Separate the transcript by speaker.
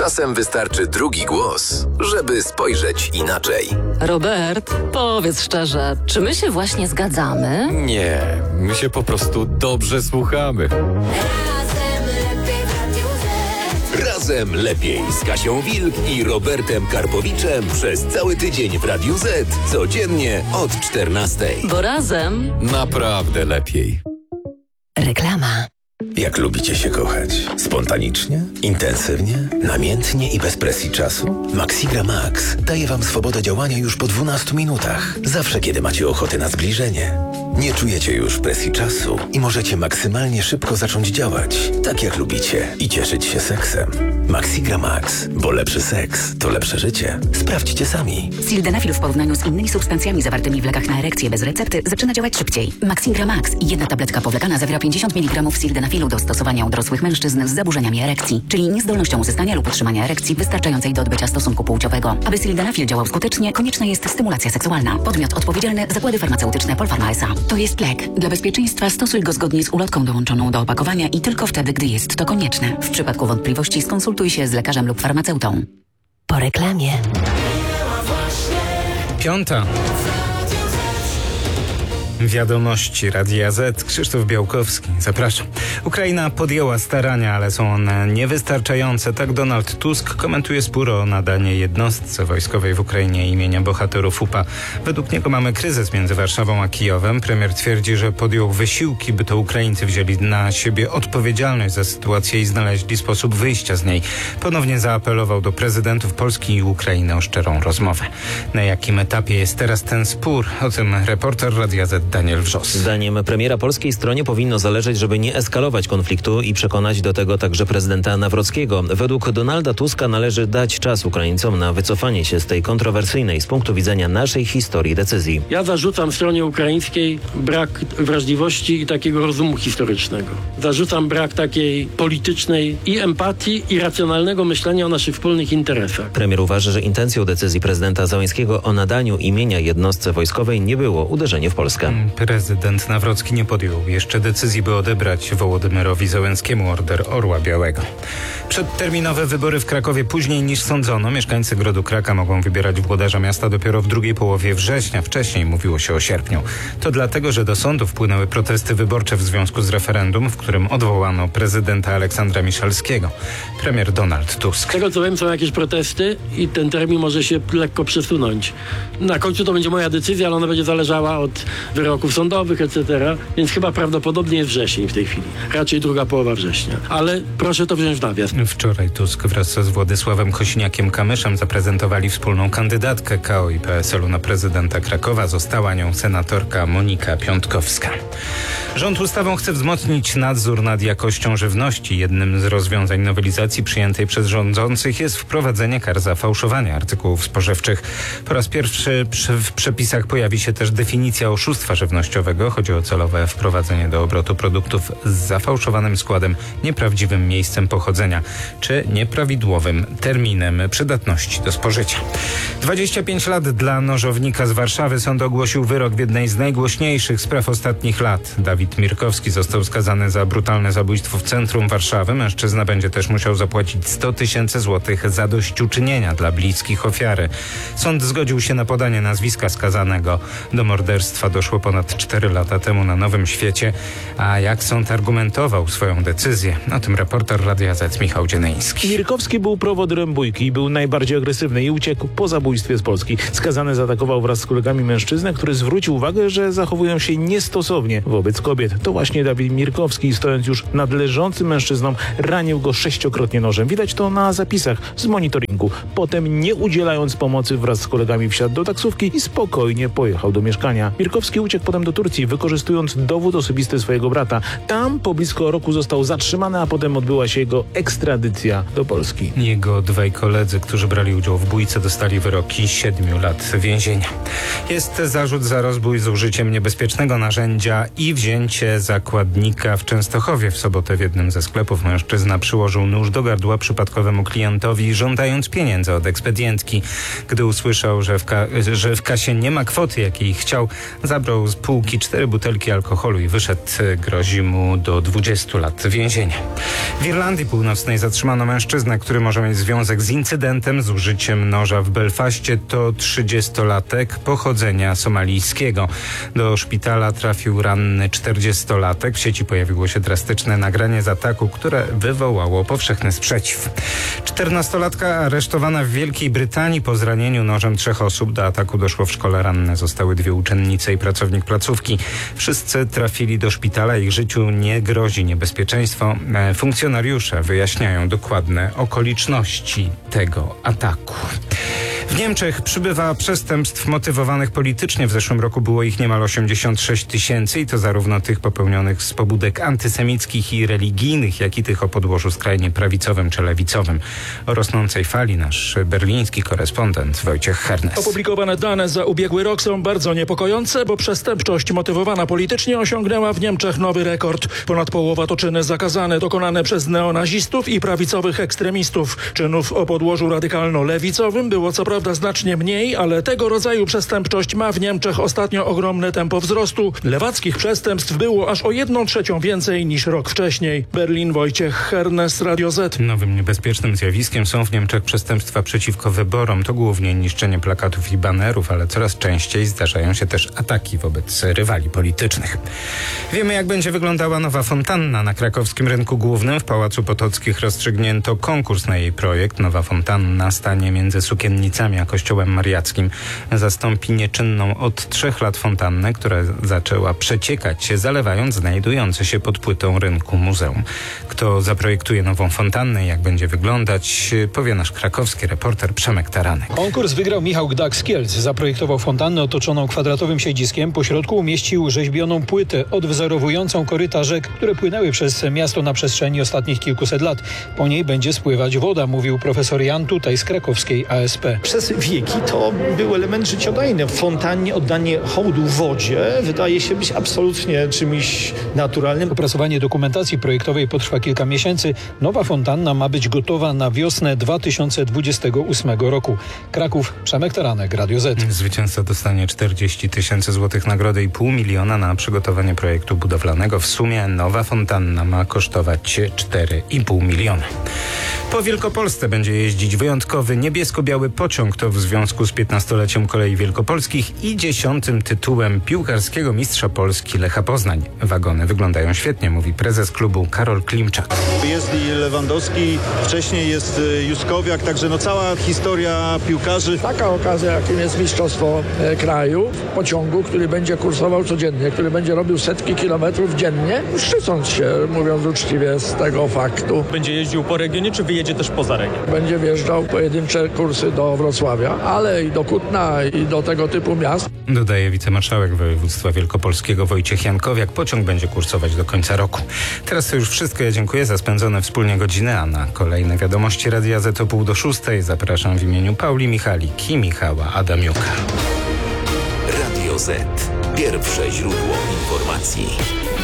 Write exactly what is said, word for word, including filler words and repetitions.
Speaker 1: Czasem wystarczy drugi głos, żeby spojrzeć inaczej.
Speaker 2: Robert, powiedz szczerze, czy my się właśnie zgadzamy?
Speaker 3: Nie, my się po prostu dobrze słuchamy.
Speaker 1: Razem lepiej z Kasią Wilk i Robertem Karpowiczem przez cały tydzień w Radiu Z, codziennie od czternastej.
Speaker 2: Bo razem
Speaker 3: Naprawdę lepiej.
Speaker 2: reklama.
Speaker 1: Jak lubicie się kochać? Spontanicznie? Intensywnie? Namiętnie i bez presji czasu? Maxigra Max daje Wam swobodę działania już po dwunastu minutach. Zawsze, kiedy macie ochotę na zbliżenie. Nie czujecie już presji czasu i możecie maksymalnie szybko zacząć działać, tak jak lubicie, i cieszyć się seksem. Maxigra Max, bo lepszy seks to lepsze życie. Sprawdźcie sami.
Speaker 4: Sildenafil w porównaniu z innymi substancjami zawartymi w lekach na erekcję bez recepty zaczyna działać szybciej. Maxigra Max, jedna tabletka powlekana, zawiera pięćdziesiąt miligramów sildenafilu do stosowania u dorosłych mężczyzn z zaburzeniami erekcji, czyli niezdolnością uzyskania lub utrzymania erekcji wystarczającej do odbycia stosunku płciowego. Aby sildenafil działał skutecznie, konieczna jest stymulacja seksualna. Podmiot odpowiedzialny: zakłady farmaceutyczne Polpharma S A. To jest lek. Dla bezpieczeństwa stosuj go zgodnie z ulotką dołączoną do opakowania i tylko wtedy, gdy jest to konieczne. W przypadku wątpliwości skonsultuj się z lekarzem lub farmaceutą. Po reklamie.
Speaker 5: Piąta. Wiadomości Radia Z. Krzysztof Białkowski. Zapraszam. Ukraina podjęła starania, ale są one niewystarczające. Tak Donald Tusk komentuje spór o nadanie jednostce wojskowej w Ukrainie imienia bohaterów U P A. Według niego mamy kryzys między Warszawą a Kijowem. Premier twierdzi, że podjął wysiłki, by to Ukraińcy wzięli na siebie odpowiedzialność za sytuację i znaleźli sposób wyjścia z niej. Ponownie zaapelował do prezydentów Polski i Ukrainy o szczerą rozmowę. Na jakim etapie jest teraz ten spór? O tym reporter Radia Z Daniel Wrzos.
Speaker 6: Zdaniem premiera polskiej stronie powinno zależeć, żeby nie eskalować konfliktu i przekonać do tego także prezydenta Nawrockiego. Według Donalda Tuska należy dać czas Ukraińcom na wycofanie się z tej kontrowersyjnej z punktu widzenia naszej historii decyzji.
Speaker 7: Ja zarzucam stronie ukraińskiej brak wrażliwości i takiego rozumu historycznego. Zarzucam brak takiej politycznej i empatii, i racjonalnego myślenia o naszych wspólnych interesach.
Speaker 6: Premier uważa, że intencją decyzji prezydenta Załęskiego o nadaniu imienia jednostce wojskowej nie było uderzenie w Polskę.
Speaker 5: Prezydent Nawrocki nie podjął jeszcze decyzji, by odebrać Wołodymyrowi Zełenskiemu order Orła Białego. Przedterminowe wybory w Krakowie później niż sądzono. Mieszkańcy Grodu Kraka mogą wybierać włodarza miasta dopiero w drugiej połowie września. Wcześniej mówiło się o sierpniu. To dlatego, że do sądu wpłynęły protesty wyborcze w związku z referendum, w którym odwołano prezydenta Aleksandra Miszalskiego. Premier Donald Tusk.
Speaker 7: Z tego co wiem, są jakieś protesty i ten termin może się lekko przesunąć. Na końcu to będzie moja decyzja, ale ona będzie zależała od wyroków sądowych, et cetera. Więc chyba prawdopodobnie jest wrzesień w tej chwili. Raczej druga połowa września. Ale proszę to wziąć w nawias.
Speaker 5: Wczoraj Tusk wraz z Władysławem Kosiniakiem-Kamyszem zaprezentowali wspólną kandydatkę K O i P S L u na prezydenta Krakowa. Została nią senatorka Monika Piątkowska. Rząd ustawą chce wzmocnić nadzór nad jakością żywności. Jednym z rozwiązań nowelizacji przyjętej przez rządzących jest wprowadzenie kar za fałszowanie artykułów spożywczych. Po raz pierwszy w przepisach pojawi się też definicja oszustwa żywnościowego. Chodzi o celowe wprowadzenie do obrotu produktów z zafałszowanym składem, nieprawdziwym miejscem pochodzenia czy nieprawidłowym terminem przydatności do spożycia. dwadzieścia pięć lat dla nożownika z Warszawy. Sąd ogłosił wyrok w jednej z najgłośniejszych spraw ostatnich lat. Dawid Mirkowski został skazany za brutalne zabójstwo w centrum Warszawy. Mężczyzna będzie też musiał zapłacić sto tysięcy złotych zadośćuczynienia dla bliskich ofiary. Sąd zgodził się na podanie nazwiska skazanego. Do morderstwa doszło ponad cztery lata temu na Nowym Świecie. A jak sąd argumentował swoją decyzję? O tym reporter Radia Z Michał Dzienyński.
Speaker 8: Mirkowski był prowodyrem bójki, był najbardziej agresywny i uciekł po zabójstwie z Polski. Skazany zaatakował wraz z kolegami mężczyznę, który zwrócił uwagę, że zachowują się niestosownie wobec kobiet. To właśnie Dawid Mirkowski, stojąc już nad leżącym mężczyzną, ranił go sześciokrotnie nożem. Widać to na zapisach z monitoringu. Potem, nie udzielając pomocy, wraz z kolegami wsiadł do taksówki i spokojnie pojechał do mieszkania. Mirkowski uciekł potem do Turcji, wykorzystując dowód osobisty swojego brata. Tam po blisko roku został zatrzymany, a potem odbyła się jego ekstradycja do Polski.
Speaker 5: Jego dwaj koledzy, którzy brali udział w bójce, dostali wyroki siedmiu lat więzienia. Jest zarzut za rozbój z użyciem niebezpiecznego narzędzia i wzięcie zakładnika w Częstochowie. W sobotę w jednym ze sklepów mężczyzna przyłożył nóż do gardła przypadkowemu klientowi, żądając pieniędzy od ekspedientki. Gdy usłyszał, że w, ka- że w kasie nie ma kwoty, jakiej chciał, zabrał z półki cztery butelki alkoholu i wyszedł. Grozi mu do dwudziestu lat więzienia. W Irlandii Północnej Centralnej zatrzymano mężczyznę, który może mieć związek z incydentem z użyciem noża w Belfaście. To trzydziestolatek pochodzenia somalijskiego. Do szpitala trafił ranny czterdziestolatek. W sieci pojawiło się drastyczne nagranie z ataku, które wywołało powszechny sprzeciw. czternastolatka aresztowana w Wielkiej Brytanii po zranieniu nożem trzech osób. Do ataku doszło w szkole. Ranne zostały dwie uczennice i pracownik placówki. Wszyscy trafili do szpitala. Ich życiu nie grozi niebezpieczeństwo. Funkcjonariusze wyjaśniają dokładne okoliczności tego ataku. W Niemczech przybywa przestępstw motywowanych politycznie. W zeszłym roku było ich niemal osiemdziesiąt sześć tysięcy i to zarówno tych popełnionych z pobudek antysemickich i religijnych, jak i tych o podłożu skrajnie prawicowym czy lewicowym. O rosnącej fali nasz berliński korespondent Wojciech Hernes.
Speaker 9: Opublikowane dane za ubiegły rok są bardzo niepokojące, bo przestępczość motywowana politycznie osiągnęła w Niemczech nowy rekord. Ponad połowa to czyny zakazane, dokonane przez neonazistów i prawicowych ekstremistów. Czynów o podłożu radykalno-lewicowym było co prawda znacznie mniej, ale tego rodzaju przestępczość ma w Niemczech ostatnio ogromne tempo wzrostu. Lewackich przestępstw było aż o jedną trzecią więcej niż rok wcześniej. Berlin, Wojciech Hernes, Radio Z.
Speaker 5: Nowym niebezpiecznym zjawiskiem są w Niemczech przestępstwa przeciwko wyborom. To głównie niszczenie plakatów i banerów, ale coraz częściej zdarzają się też ataki wobec rywali politycznych. Wiemy, jak będzie wyglądała nowa fontanna na krakowskim rynku głównym. W Pałacu Potockich rozstrzygnięto konkurs na jej projekt. Nowa fontanna stanie między sukiennicami a kościołem mariackim. Zastąpi nieczynną od trzech lat fontannę, która zaczęła przeciekać się, zalewając znajdujące się pod płytą rynku muzeum. Kto zaprojektuje nową fontannę i jak będzie wyglądać, powie nasz krakowski reporter Przemek Taranek.
Speaker 10: Konkurs wygrał Michał Gdak z Kielc. Zaprojektował fontannę otoczoną kwadratowym siedziskiem. Po środku umieścił rzeźbioną płytę odwzorowującą koryta rzek, które płynęły przez miasto na przestrzeni ostatnich kilkuset lat. Po niej będzie spływać woda, mówił profesor Jan Tutaj z krakowskiej A S P.
Speaker 11: Przez wieki to był element życiodajny. W fontannie oddanie hołdu wodzie wydaje się być absolutnie czymś naturalnym.
Speaker 10: Opracowanie dokumentacji projektowej potrwa kilka miesięcy. Nowa fontanna ma być gotowa na wiosnę dwa tysiące dwudziestego ósmego roku. Kraków, Przemek Taranek, Radio Z.
Speaker 5: Zwycięzca dostanie czterdzieści tysięcy złotych nagrody i pół miliona na przygotowanie projektu budowlanego. W sumie nowa fontanna ma kosztować cztery i pół miliona. Po Wielkopolsce będzie jeździć wyjątkowy niebiesko-biały pociąg. To w związku z piętnastoleciem kolei wielkopolskich i dziesiątym tytułem piłkarskiego mistrza Polski Lecha Poznań. Wagony wyglądają świetnie, mówi prezes klubu Karol Klimczak.
Speaker 12: Jest i Lewandowski, wcześniej jest Juskowiak, także no cała historia piłkarzy.
Speaker 13: Taka okazja, jakim jest mistrzostwo e, kraju w pociągu, który będzie kursował codziennie, który będzie robił setki kilometrów dziennie, szczycąc się, mówiąc uczciwie, z tego faktu.
Speaker 14: Będzie jeździł po regionie, czy wyjedzie też poza region?
Speaker 13: Będzie wjeżdżał pojedyncze kursy do Wrocławia, ale i do Kutna, i do tego typu miast.
Speaker 5: Dodaje wicemarszałek województwa wielkopolskiego Wojciech Jankowiak. Pociąg będzie kursować do końca roku. Teraz to już wszystko. Ja dziękuję za spędzone wspólnie godziny, a na kolejne wiadomości Radia Z o pół do szóstej zapraszam w imieniu Pauli Michalik i Michała Adamiuka.
Speaker 1: Radio Z. Pierwsze źródło informacji.